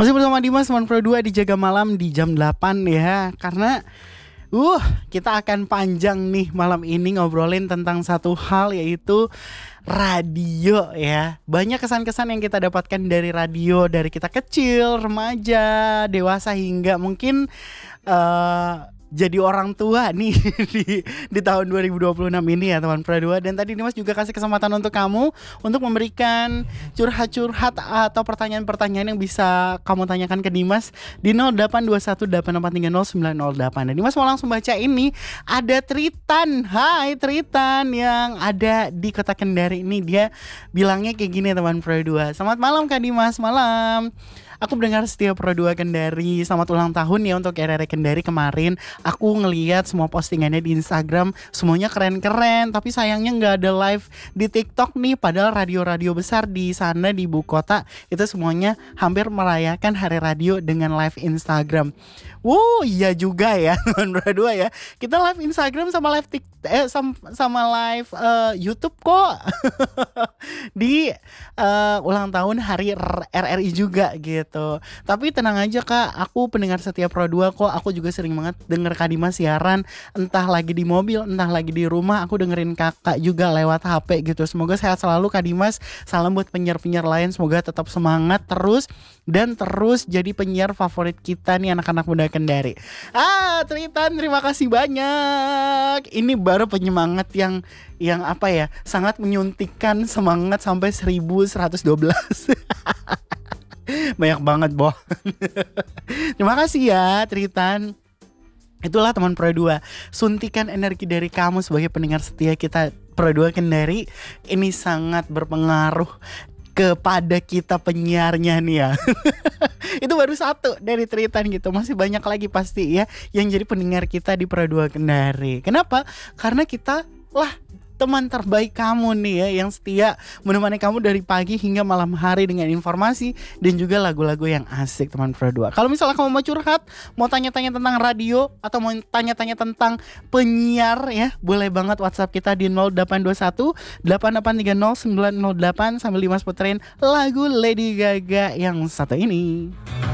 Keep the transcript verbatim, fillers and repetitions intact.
Masih bersama Dimas teman Pro dua di Jaga Malam di jam delapan ya. Karena uh kita akan panjang nih malam ini ngobrolin tentang satu hal, yaitu radio ya. Banyak kesan-kesan yang kita dapatkan dari radio, dari kita kecil, remaja, dewasa, hingga mungkin uh, jadi orang tua nih di, di tahun dua ribu dua puluh enam ini ya teman Pro dua. Dan tadi Dimas juga kasih kesempatan untuk kamu untuk memberikan curhat-curhat atau pertanyaan-pertanyaan yang bisa kamu tanyakan ke Dimas di nol delapan dua satu delapan empat tiga nol sembilan nol delapan. Dan Dimas mau langsung baca ini. Ada Tritan. Hai Tritan yang ada di Kota Kendari ini. Dia bilangnya kayak gini teman Pro dua. Selamat malam Kak Dimas. Malam. Aku mendengar setia Pro dua Kendari. Selamat ulang tahun ya untuk R R Kendari kemarin. Aku ngeliat semua postingannya di Instagram, semuanya keren-keren. Tapi sayangnya nggak ada live di TikTok nih. Padahal radio-radio besar di sana di ibu kota itu semuanya hampir merayakan hari radio dengan live Instagram. Wow, iya juga ya teman Pro dua ya. Kita live Instagram sama live TikTok eh sama, sama live uh, YouTube kok di uh, ulang tahun hari R R I juga gitu. Tapi tenang aja Kak, aku pendengar setia Pro dua kok. Aku juga sering banget denger Kak Dimas siaran, entah lagi di mobil, entah lagi di rumah. Aku dengerin Kakak juga lewat H P gitu. Semoga sehat selalu Kak Dimas. Salam buat penyiar-penyiar lain, semoga tetap semangat terus dan terus jadi penyiar favorit kita nih anak-anak muda Kendari. Ah, Tritan, terima kasih banyak. Ini baru penyemangat yang yang apa ya? Sangat menyuntikkan semangat sampai seribu seratus dua belas. Banyak banget, Boh. Terima kasih ya, Tritan. Itulah teman Pro dua, suntikan energi dari kamu sebagai pendengar setia kita Pro dua Kendari. Ini sangat berpengaruh kepada kita penyiarnya nih ya. Itu baru satu dari Tritan gitu. Masih banyak lagi pasti ya yang jadi pendengar kita di Pro dua Kendari. Kenapa? Karena kita lah teman terbaik kamu nih ya, yang setia menemani kamu dari pagi hingga malam hari dengan informasi dan juga lagu-lagu yang asik teman Pro dua. Kalau misalnya kamu mau curhat, mau tanya-tanya tentang radio atau mau tanya-tanya tentang penyiar ya, boleh banget WhatsApp kita di nol delapan dua satu delapan delapan tiga nol sembilan nol delapan sambil Dimas puterin lagu Lady Gaga yang satu ini.